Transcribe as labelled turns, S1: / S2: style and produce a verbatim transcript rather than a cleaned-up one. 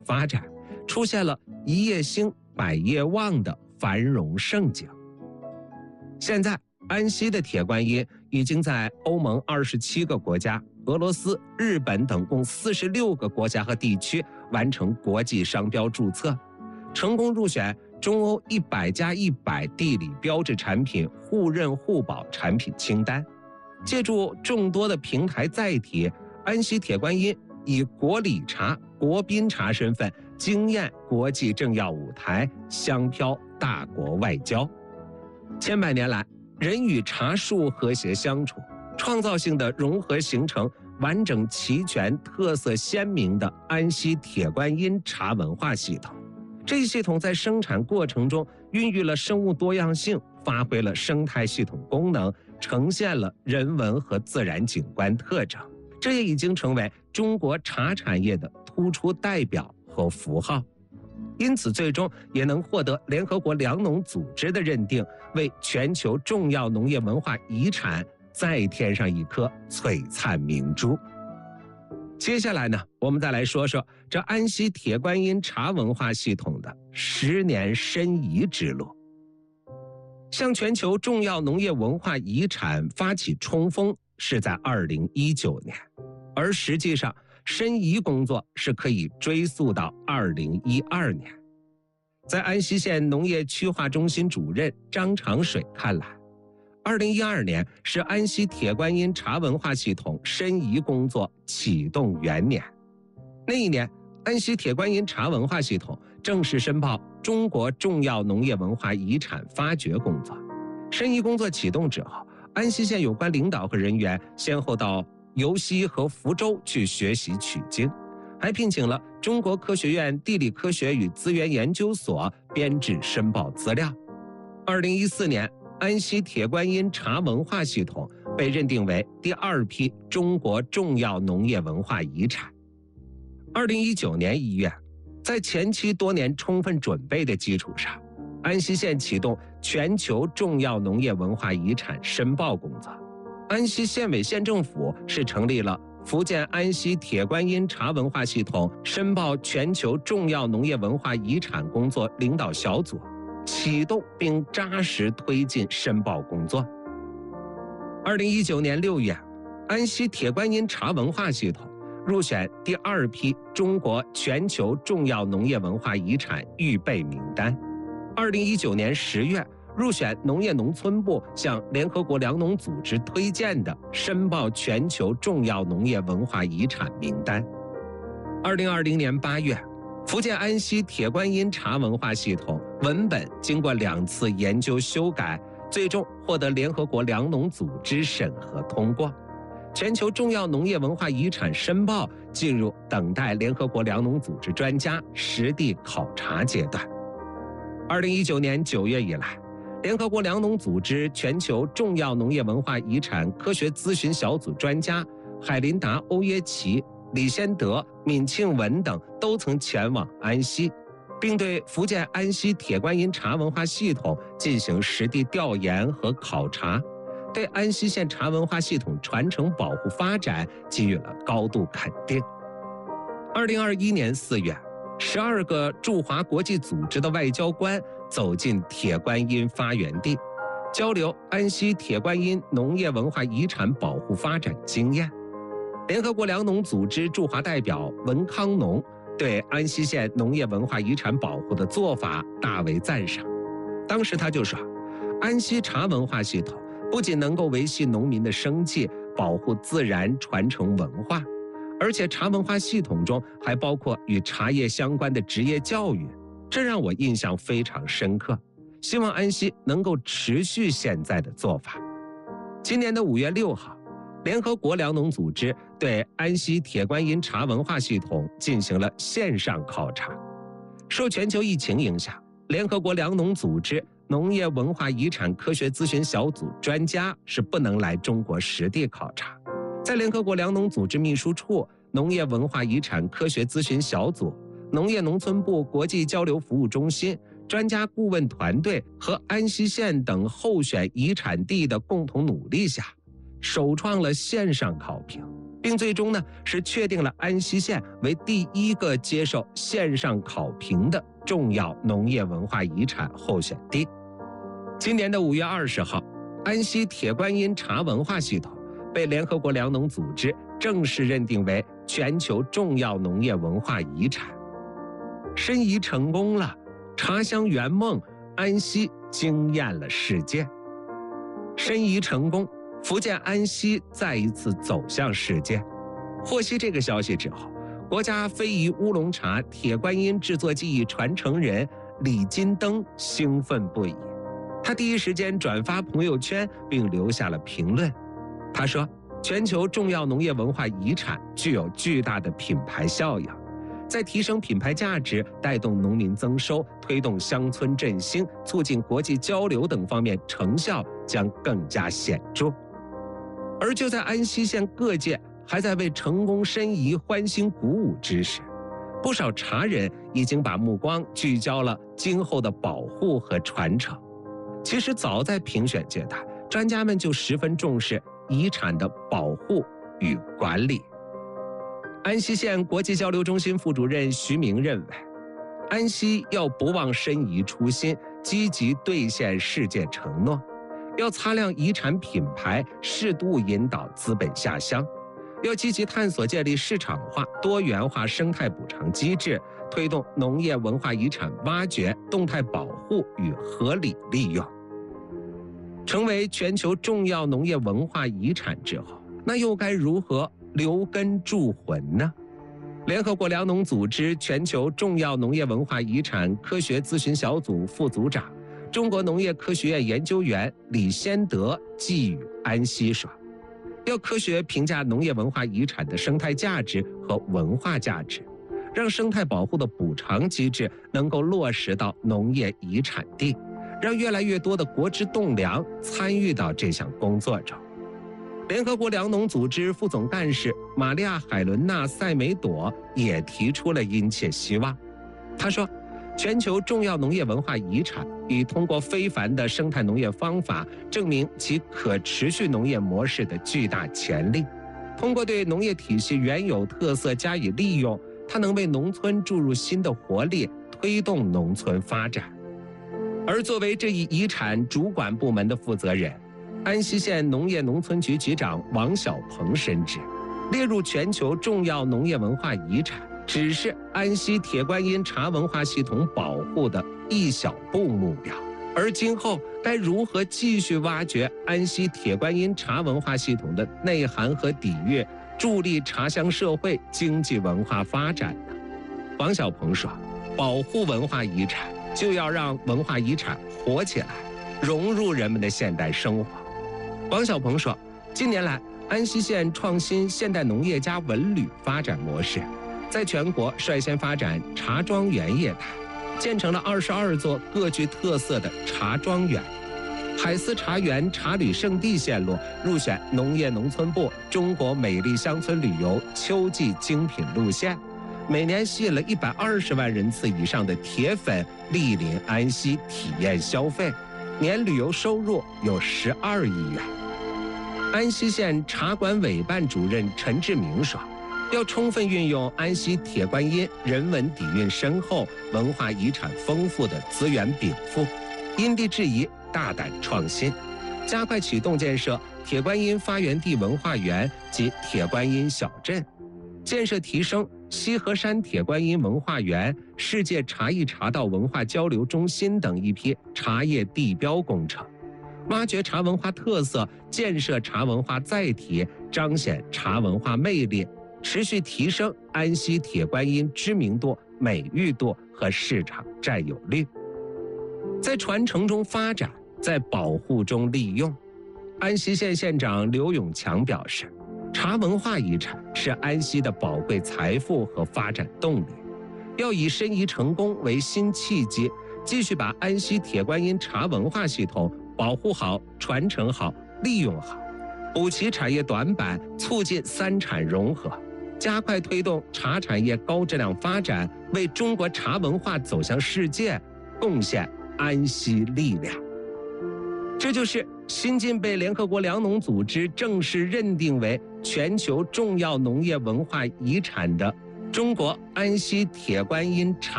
S1: 发展，出现了一夜兴百业旺的繁荣盛景。现在安溪的铁观音已经在欧盟二十七个国家、俄罗斯、日本等共四十六个国家和地区完成国际商标注册，成功入选中欧一百加一百地理标志产品互认互保产品清单。借助众多的平台载体，安溪铁观音以国礼茶、国宾茶身份惊艳国际政要舞台，香飘大国外交。千百年来，人与茶树和谐相处，创造性的融合形成完整齐全、特色鲜明的安溪铁观音茶文化系统。这一系统在生产过程中孕育了生物多样性，发挥了生态系统功能，呈现了人文和自然景观特征。这也已经成为中国茶产业的突出代表和符号，因此最终也能获得联合国粮农组织的认定，为全球重要农业文化遗产再添上一颗璀璨明珠。接下来呢，我们再来说说这安溪铁观音茶文化系统的十年申遗之路。向全球重要农业文化遗产发起冲锋是在二零一九年，而实际上申遗工作是可以追溯到二零一二年。在安溪县农业区划中心主任张长水看来，二零一二年是安溪铁观音茶文化系统申遗工作启动元年。那一年，安溪铁观音茶文化系统正式申报中国重要农业文化遗产发掘工作。申遗工作启动之后，安溪县有关领导和人员先后到尤溪和福州去学习取经，还聘请了中国科学院地理科学与资源研究所编制申报资料。二零一四年，安溪铁观音茶文化系统被认定为第二批中国重要农业文化遗产。二零一九年一月，在前期多年充分准备的基础上，安溪县启动全球重要农业文化遗产申报工作。安溪县委县政府是成立了福建安溪铁观音茶文化系统申报全球重要农业文化遗产工作领导小组，启动并扎实推进申报工作。二零一九年六月，安溪铁观音茶文化系统入选第二批中国全球重要农业文化遗产预备名单。二零一九年十月，入选农业农村部向联合国粮农组织推荐的申报全球重要农业文化遗产名单。二零二零年八月，福建安溪铁观音茶文化系统文本经过两次研究修改，最终获得联合国粮农组织审核通过。全球重要农业文化遗产申报进入等待联合国粮农组织专家实地考察阶段。二零一九年九月以来，联合国粮农组织全球重要农业文化遗产科学咨询小组专家海琳达·欧耶奇、李先德、闵庆文等都曾前往安溪，并对福建安溪铁观音茶文化系统进行实地调研和考察，对安溪县茶文化系统传承保护发展给予了高度肯定。二零二一年四月，十二个驻华国际组织的外交官走进铁观音发源地，交流安溪铁观音农业文化遗产保护发展经验。联合国粮农组织驻华代表文康农对安溪县农业文化遗产保护的做法大为赞赏。当时他就说，安溪茶文化系统不仅能够维系农民的生计，保护自然，传承文化，而且茶文化系统中还包括与茶叶相关的职业教育，这让我印象非常深刻。希望安溪能够持续现在的做法。今年的五月六号，联合国粮农组织对安溪铁观音茶文化系统进行了线上考察。受全球疫情影响，联合国粮农组织农业文化遗产科学咨询小组专家是不能来中国实地考察。在联合国粮农组织秘书处、农业文化遗产科学咨询小组、农业农村部国际交流服务中心、专家顾问团队和安溪县等候选遗产地的共同努力下，首创了线上考评， 并最终呢是确定了安溪县为第一个接受线上考评的重要农业文化遗产候选地。今年的五月二十号，安溪铁观音茶文化系统被联合国粮农组织正式认定为全球重要农业文化遗产。申遗成功了，茶乡圆梦，安溪惊艳了世界。申遗成功，福建安溪再一次走向世界。获悉这个消息之后，国家非遗乌龙茶铁观音制作技艺传承人李金登兴奋不已，他第一时间转发朋友圈并留下了评论。他说，全球重要农业文化遗产具有巨大的品牌效应，在提升品牌价值、带动农民增收、推动乡村振兴、促进国际交流等方面成效将更加显著。而就在安溪县各界还在为成功申遗欢欣鼓舞之时，不少茶人已经把目光聚焦了今后的保护和传承。其实早在评选阶段，专家们就十分重视遗产的保护与管理。安溪县国际交流中心副主任徐明认为，安溪要不忘申遗初心，积极兑现世界承诺，要擦亮遗产品牌，适度引导资本下乡，要积极探索建立市场化、多元化生态补偿机制，推动农业文化遗产挖掘、动态保护与合理利用。成为全球重要农业文化遗产之后，那又该如何留根铸魂呢？联合国粮农组织全球重要农业文化遗产科学咨询小组副组长、中国农业科学院研究员李先德寄语安溪说，要科学评价农业文化遗产的生态价值和文化价值，让生态保护的补偿机制能够落实到农业遗产地，让越来越多的国之栋梁参与到这项工作中。联合国粮农组织副总干事玛利亚·海伦娜·塞梅朵也提出了殷切希望。她说，全球重要农业文化遗产已通过非凡的生态农业方法，证明其可持续农业模式的巨大潜力。通过对农业体系原有特色加以利用，它能为农村注入新的活力，推动农村发展。而作为这一遗产主管部门的负责人，安溪县农业农村局局长王小鹏深知，列入全球重要农业文化遗产只是安溪铁观音茶文化系统保护的一小步目标，而今后该如何继续挖掘安溪铁观音茶文化系统的内涵和底蕴，助力茶乡社会经济文化发展呢？王小鹏说，保护文化遗产就要让文化遗产活起来，融入人们的现代生活。王小鹏说，近年来安溪县创新现代农业加文旅发展模式，在全国率先发展茶庄园业态，建成了二十二座各具特色的茶庄园。海思茶园茶旅圣地线路入选农业农村部中国美丽乡村旅游秋季精品路线，每年吸引了一百二十万人次以上的铁粉莅临安溪体验消费，年旅游收入有十二亿元。安溪县茶馆委办主任陈志明说，要充分运用安溪铁观音人文底蕴深厚、文化遗产丰富的资源禀赋，因地制宜，大胆创新，加快启动建设铁观音发源地文化园及铁观音小镇，建设提升西河山铁观音文化园、世界茶艺茶道文化交流中心等一批茶叶地标工程，挖掘茶文化特色，建设茶文化载体，彰显茶文化魅力，持续提升安溪铁观音知名度、美誉度和市场占有率。在传承中发展，在保护中利用。安溪县县长刘永强表示，茶文化遗产是安溪的宝贵财富和发展动力，要以申遗成功为新契机，继续把安溪铁观音茶文化系统保护好、传承好、利用好，补齐产业短板，促进三产融合，加快推动茶产业高质量发展，为中国茶文化走向世界贡献安溪力量。 这就是新晋被联合国粮农组织正式认定为全球重要农业文化遗产的中国安溪铁观音茶